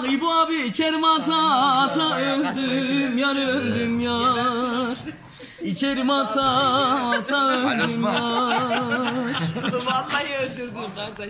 Ah İbo abi içerim ata ata öldüm yar öldüm yar. İçerim ata ata öldüm yar. Vallahi öldürdün kardeş.